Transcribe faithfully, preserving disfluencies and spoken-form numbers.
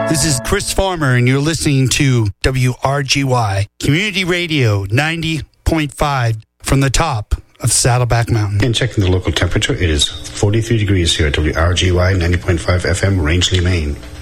This is Chris Farmer, and you're listening to W R G Y Community Radio ninety point five from the top of Saddleback Mountain. And checking the local temperature, it is forty-three degrees here at W R G Y ninety point five F M, Rangeley, Maine.